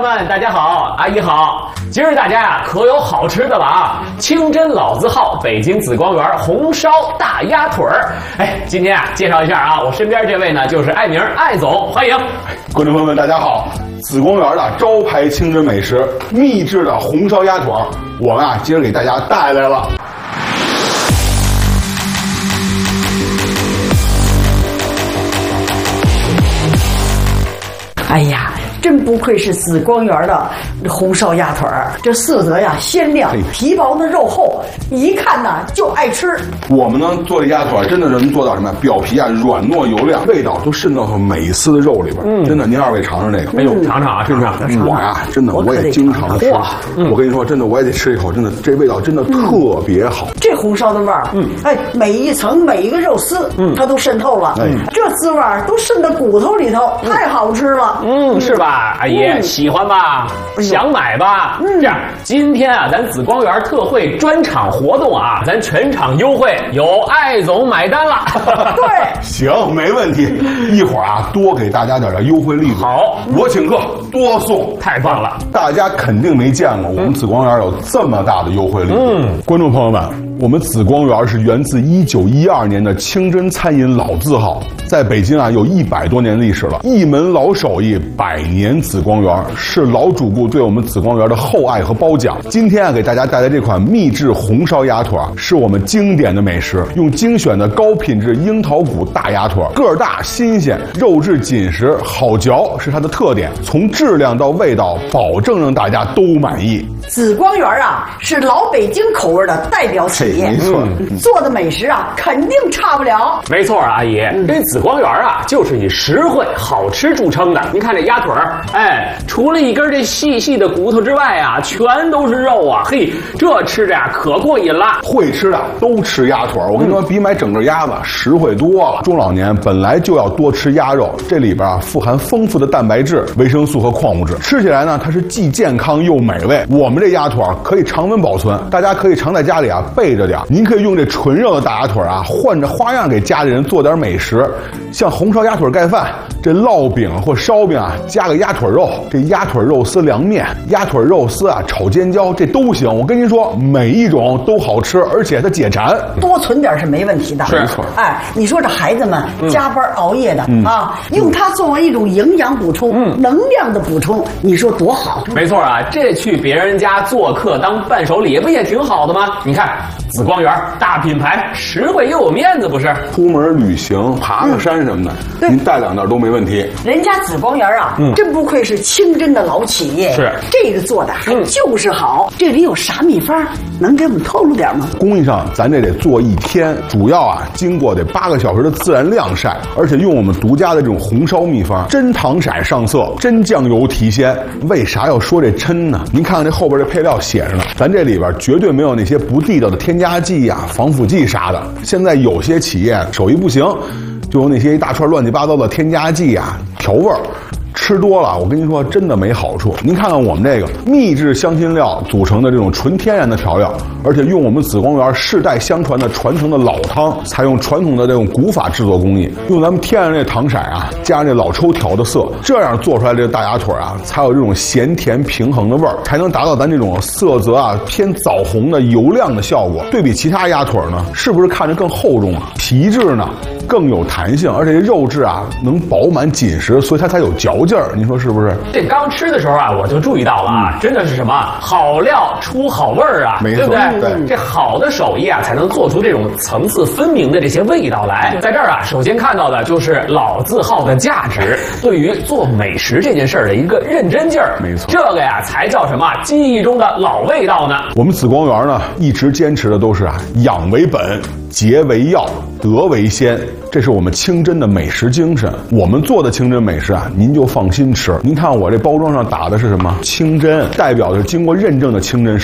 们，大家好，阿姨好。今儿大家呀可有好吃的了啊！清真老字号北京紫光园红烧大鸭腿儿。哎，今天啊介绍一下啊，我身边这位呢就是艾明艾总，欢迎。 观众朋友们，大家好！紫光园的招牌清真美食秘制的红烧鸭腿儿，我们啊今儿给大家带来了。 哎呀，真不愧是紫光园的红烧鸭腿儿，这色泽呀鲜亮，皮薄的肉厚，一看呐就爱吃。 我们呢做的鸭腿儿真的是能做到什么？表皮啊软糯油亮，味道都渗到每一丝的肉里边。真的，您二位尝尝这个。 哎呦，尝尝啊， 是不是？我呀，真的我也经常吃。我跟你说，真的我也得吃一口，真的这味道真的特别好。 这红烧的味儿，哎，每一层每一个肉丝，它都渗透了。这滋味儿都渗到骨头里头，太好吃了。 是吧，阿姨喜欢吧？想买吧？这样，今天啊，咱紫光园特惠专场活动啊，咱全场优惠，有艾总买单了。 对， 行，没问题。一会儿啊，多给大家点优惠力度。 好， 我请客，多送， 太棒了！ 大家肯定没见过我们紫光园有这么大的优惠力度。观众朋友们，我们紫光园是源自1912年的清真餐饮老字号，在北京啊有100多年历史了，一门老手艺，100年紫光园，是老主顾对我们紫光园的厚爱和褒奖。今天啊，给大家带来这款秘制红烧鸭腿，是我们经典的美食，用精选的高品质樱桃骨大鸭腿，个儿大新鲜，肉质紧实，好嚼是它的特点。从质量到味道，保证让大家都满意。 紫光园啊，是老北京口味的代表企业， 没错， 做的美食啊，肯定差不了。 没错啊，阿姨，这紫光园啊，就是以实惠好吃著称的。您看这鸭腿儿，哎，除了一根这细细的骨头之外啊，全都是肉啊，嘿，这吃着呀可过瘾了。 会吃的都吃鸭腿儿，我跟你说，比买整个鸭子实惠多了。中老年本来就要多吃鸭肉，这里边啊富含丰富的蛋白质、维生素和矿物质，吃起来呢它是既健康又美味。我们这鸭腿儿可以常温保存，大家可以常在家里啊备着点。您可以用这纯肉的大鸭腿啊，换着花样给家里人做点美食，像红烧鸭腿盖饭，这烙饼或烧饼啊加个鸭腿肉，这鸭腿肉丝凉面，鸭腿肉丝啊炒尖椒，这都行。我跟您说，每一种都好吃，而且它解馋。 多存点是没问题的， 没错。 哎，你说这孩子们加班熬夜的啊，用它作为一种营养补充、能量的补充，你说多好？ 没错啊，这去别人家做客当伴手礼不也挺好的吗？你看紫光园大品牌，实惠又有面子，不是？ 出门旅行、爬个山什么的，您带2袋都没问题。 人家紫光园啊，真不愧是清真的老企业， 是这个做的还就是好。这里有啥秘方？能给我们透露点吗？ 工艺上咱这得做1天，主要啊经过得8个小时的自然晾晒，而且用我们独家的这种红烧秘方，真糖色上色，真酱油提鲜。为啥要说这真呢？您看看这后边这配料写着呢，咱这里边绝对没有那些不地道的添加剂呀、防腐剂啥的。现在有些企业手艺不行，就有那些一大串乱七八糟的添加剂啊、调味儿。吃多了，我跟您说，真的没好处。您看看我们这个秘制香辛料组成的这种纯天然的调料，而且用我们紫光园世代相传的传承的老汤，采用传统的这种古法制作工艺，用咱们天然这糖色啊，加上这老抽调的色，这样做出来这个大鸭腿啊，才有这种咸甜平衡的味儿，才能达到咱这种色泽啊偏枣红的油亮的效果。对比其他鸭腿呢，是不是看着更厚重啊？皮质呢更有弹性，而且肉质啊能饱满紧实，所以它才有嚼劲儿。您说是不是？ 这刚吃的时候啊，我就注意到了啊，真的是什么好料出好味儿啊， 没错， 对不对？对，这好的手艺啊，才能做出这种层次分明的这些味道来。在这儿啊，首先看到的就是老字号的价值，对于做美食这件事儿的一个认真劲儿。 没错， 这个呀才叫什么记忆中的老味道呢？ 我们紫光园呢，一直坚持的都是啊，养为本，节为要，德为先，这是我们清真的美食精神。我们做的清真美食啊，您就放心吃。您看我这包装上打的是什么？清真，代表的是经过认证的清真食